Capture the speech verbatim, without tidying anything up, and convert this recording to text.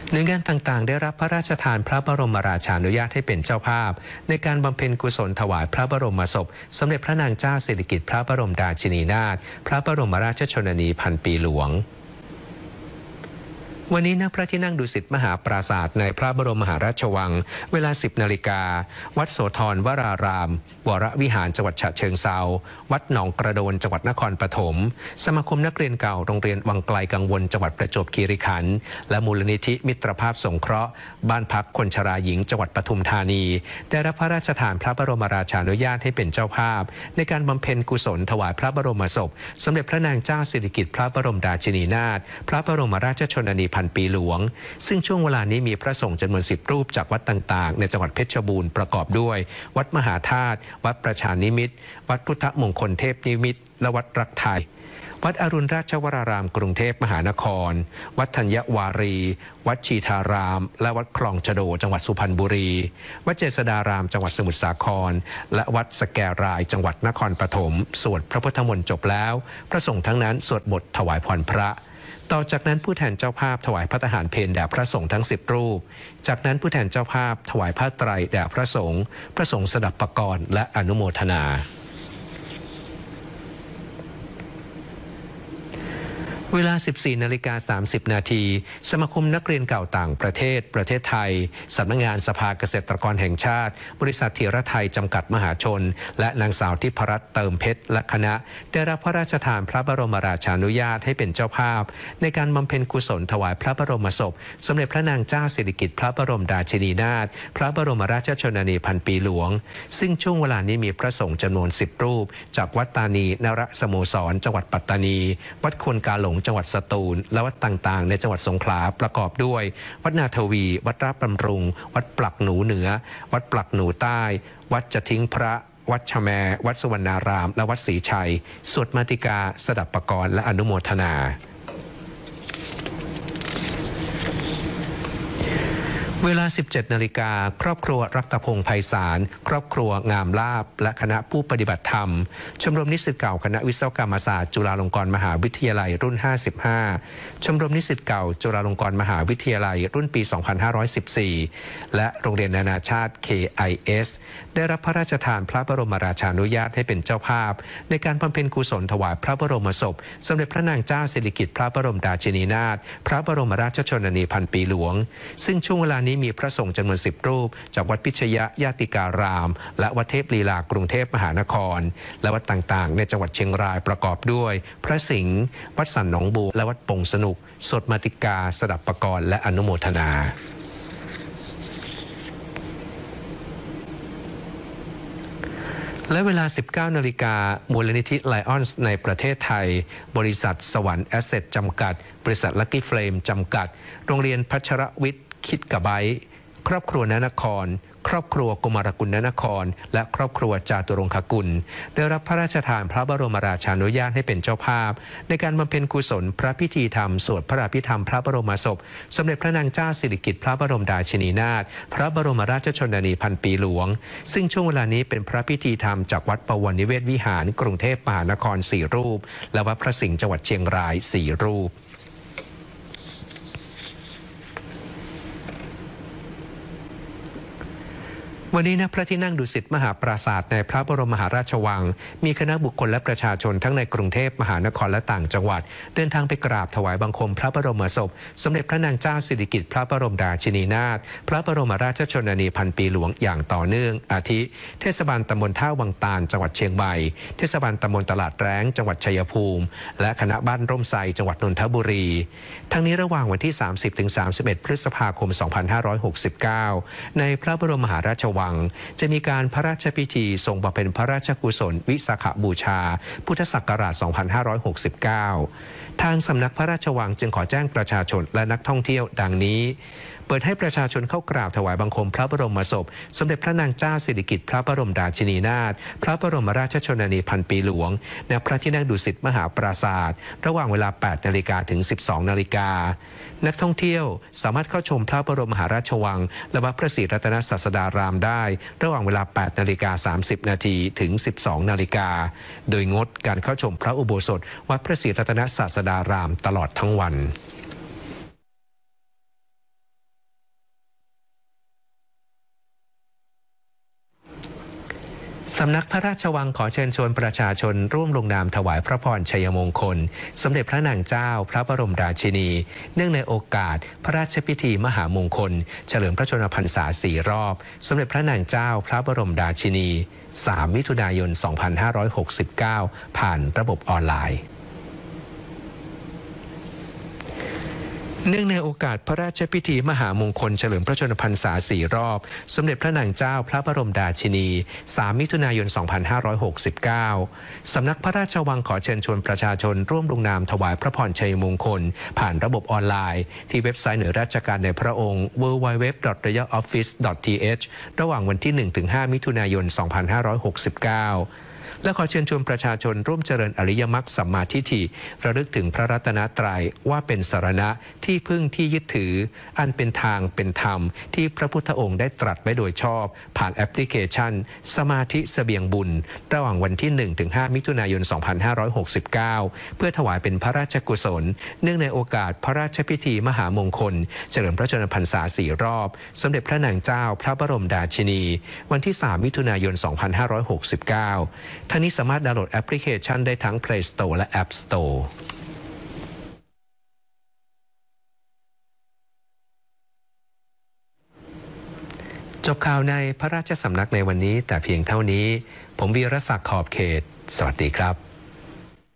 หน่วยงานต่างๆได้รับพระราชทานพระบรมราชานุญาตให้เป็นเจ้าภาพในการบำเพ็ญกุศลถวายพระบรมศพสมเด็จพระนางเจ้าสิริกิติ์พระบรมราชินีนาถพระบรมราชชนนีพันปีหลวงวันนี้ณพระที่นั่งดุสิตมหาปราสาทในพระบรมมหาราชวังเวลา สิบนาฬิกาวัดโสธรวรารามวรวิหารจังหวัดฉะเชิงเทราวัดหนองกระโดนจังหวัดนครปฐมสมาคมนักเรียนเก่าโรงเรียนวังไกลกังวลจังหวัดประจวบคีรีขันธ์และมูลนิธิมิตรภาพสงเคราะห์บ้านพักคนชราหญิงจังหวัดปทุมธานีได้รับพระราชทานพระบรมราชานุญาตให้เป็นเจ้าภาพในการบำเพ็ญกุศลถวายพระบรมศพสมเด็จพระนางเจ้าสิริกิติ์พระบรมราชินีนาถพระบรมราชชนนีพันปีหลวงซึ่งช่วงเวลานี้มีพระสงฆ์จำนวนสิบรูปจากวัดต่างๆในจังหวัดเพชรบูรณ์ประกอบด้วยวัดมหาธาตุวัดประชานิมิตรวัดพุทธมงคลเทพนิมิตรและวัดรักไทยวัดอรุณราชวรารามกรุงเทพมหานครวัดธัญวารีวัดชีทารามและวัดคลองชโดจังหวัดสุพรรณบุรีวัดเจษฎารามจังหวัดสมุทรสาครและวัดสแกรายจังหวัดนครปฐมสวดพระพุทธมนต์จบแล้วพระสงฆ์ทั้งนั้นสวดบทถวายพรพระต่อจากนั้นผู้แทนเจ้าภาพถวายพระทหารเพลแด่พระสงฆ์ทั้งสิบรูปจากนั้นผู้แทนเจ้าภาพถวายผ้าไตรแด่พระสงฆ์พระสงฆ์สดับปกรณ์และอนุโมทนาเวลา สิบสี่นาฬิกาสามสิบนาทีสมาคมนักเรียนเก่าต่างประเทศประเทศไทยสำนักงานสภาเกษตรกรแห่งชาติบริษัทธีรไทยจำกัดมหาชนและนางสาวทิพรัตน์เติมเพชรและคณะได้รับพระราชทานพระบรมราชานุญาตให้เป็นเจ้าภาพในการบำเพ็ญกุศลถวายพระบรมศพสมเด็จพระนางเจ้าสิริกิติ์พระบรมราชินีนาถพระบรมราชชนนีพันปีหลวงซึ่งช่วงเวลานี้มีพระสงฆ์จำนวนสิบรูปจากวัดตานีนรสโมสรจังหวัดปัตตานีวัดควนกาหลงจังหวัดสตูลและวัดต่างๆในจังหวัดสงขลาประกอบด้วยวัดนาทวีวัดราชบำรุงวัดปลักหนูเหนือวัดปลักหนูใต้วัดจะทิ้งพระวัดชแมวัดสุวรรณารามและวัดศรีชัยสวดมาติกาสดับปกรณ์และอนุโมทนาเวลา สิบเจ็ดนาฬิกาครอบครัวรัตพงษ์ไพศาลครอบครัวงามลาภและคณะผู้ปฏิบัติธรรมชมรมนิสิตเก่าคณะวิศวกรรมศาสตร์จุฬาลงกรณ์มหาวิทยาลัยรุ่นห้าสิบห้าชมรมนิสิตเก่าจุฬาลงกรณ์มหาวิทยาลัยรุ่นปีสองพันห้าร้อยสิบสี่และโรงเรียนนานาชาติ เค ไอ เอส ได้รับพระราชทานพระบรมราชานุญาตให้เป็นเจ้าภาพในการบำเพ็ญกุศลถวายพระบรมศพสมเด็จพระนางเจ้าสิริกิติ์พระบรมราชินีนาถพระบรมราชชนนีพันปีหลวงซึ่งช่วงเวลานี้มีพระสงฆ์จำนวนสิบรูปจากวัดพิชยญาติการามและวัดเทพลีลากรุงเทพมหานครและวัดต่างๆในจังหวัดเชียงรายประกอบด้วยพระสิงห์วัดสันหนองบัวและวัดปงสนุกสวดมาติกาสดับปกรณ์และอนุโมทนาและเวลา สิบเก้านาฬิกามูลนิธิไลออนส์ในประเทศไทยบริษัทสวรรค์แอสเซทจำกัดบริษัทลัคกี้เฟลมจำกัดโรงเรียนพัชรวิทย์คิดกะไบครอบครัวนนครครอบครัวกุมารกุลนนครและครอบครัวจาตุรงคกุลได้รับพระราชทานพระบรมราชานุญาตให้เป็นเจ้าภาพในการบำเพ็ญกุศลพระพิธีธรรมสวดพระอภิธรรมพระบรมศพสมเด็จพระนางเจ้าสิริกิติ์พระบรมราชินีนาถพระบรมราชชนนีพันปีหลวงซึ่งช่วงเวลานี้เป็นพระพิธีธรรมจากวัดปวรนิเวศวิหารกรุงเทพมหานครสี่รูปและวัดพระสิงห์จังหวัดเชียงรายสี่รูปวันนี้ณพระที่นั่งดุสิตมหาปราสาทในพระบรมมหาราชวังมีคณะบุคคลและประชาชนทั้งในกรุงเทพมหานครและต่างจังหวัดเดินทางไปกราบถวายบังคมพระบรมศพสมเด็จพระนางเจ้าสิริกิติ์พระบรมราชินีนาถพระบรมราชชนนีพันปีหลวงอย่างต่อเนื่องอาทิเทศบาลตำบลท่าวังตาลจังหวัดเชียงใหม่เทศบาลตำบลตลาดแร้งจังหวัดชัยภูมิและคณะบ้านร่มไทรจังหวัดนนทบุรีทั้งนี้ระหว่างวันที่ สามสิบถึงสามสิบเอ็ด พฤษภาคม สองพันห้าร้อยหกสิบเก้า ในพระบรมมหาราชวังจะมีการพระราชพิธีทรงบำเพ็ญพระราชกุศลวิสาขบูชาพุทธศักราช สองพันห้าร้อยหกสิบเก้า ทางสำนักพระราชวังจึงขอแจ้งประชาชนและนักท่องเที่ยวดังนี้เปิดให้ประชาชนเข้ากราบถวายบังคมพระบรมศพสมเด็จพระนางเจ้าสิริกิติ์พระบรมราชินีนาถพระบรมราชชนนีพันปีหลวงณพระที่นั่งดุสิตมหาปราสาทระหว่างเวลา แปดนาฬิกาถึง สิบสองนาฬิกานักท่องเที่ยวสามารถเข้าชมพระบรมมหาราชวังและวัดพระศรีรัตนศาสดารามได้ระหว่างเวลา แปดนาฬิกาสามสิบนาทีถึง สิบสองนาฬิกาโดยงดการเข้าชมพระอุโบสถวัดพระศรีรัตนศาสดารามตลอดทั้งวันสำนักพระราชวังขอเชิญชวนประชาชนร่วมลงนามถวายพระพรชัยมงคลสมเด็จพระนางเจ้าพระบรมราชินีเนื่องในโอกาสพระราชพิธีมหามงคลเฉลิมพระชนมพรรษาสี่รอบสมเด็จพระนางเจ้าพระบรมราชินีสามมิถุนายนสองพันห้าร้อยหกสิบเก้าผ่านระบบออนไลน์เนื่องในโอกาสพระราชพิธีมหามงคลเฉลิมพระชนมพรรษาสี่รอบสมเด็จพระนางเจ้าพระบรมราชินีสามมิถุนายนสองพันห้าร้อยหกสิบเก้าสำนักพระราชวังขอเชิญชวนประชาชนร่วมลงนามถวายพระพรชัยมงคลผ่านระบบออนไลน์ที่เว็บไซต์หน่วยราชการในพระองค์ ดับเบิลยู ดับเบิลยู ดับเบิลยู ดอท รอยัล ออฟฟิศ ดอท ที เอช ระหว่างวันที่ หนึ่งถึงห้า มิถุนายน สองพันห้าร้อยหกสิบเก้าและขอเชิญชวนประชาชนร่วมเจริญอริยมรรคสัมมาทิฏฐิระลึกถึงพระรัตนตรัยว่าเป็นสรณะที่พึ่งที่ยึดถืออันเป็นทางเป็นธรรมที่พระพุทธองค์ได้ตรัสไว้โดยชอบผ่านแอปพลิเคชันสมาธิเสบียงบุญระหว่างวันที่ หนึ่งถึงห้า มิถุนายน สองพันห้าร้อยหกสิบเก้าเพื่อถวายเป็นพระราชกุศลเนื่องในโอกาสพระราชพิธีมหามงคลเฉลิมพระชนมพรรษาสี่รอบสมเด็จพระนางเจ้าพระบรมราชินีวันที่ สาม มิถุนายน สองพันห้าร้อยหกสิบเก้าทั้งนี้สามารถดาวน์โหลดแอปพลิเคชันได้ทั้ง Play Store และ App Store จบข่าวในพระราชสำนักในวันนี้แต่เพียงเท่านี้ผมวีรศักดิ์ขอบเขตสวัสดีครับ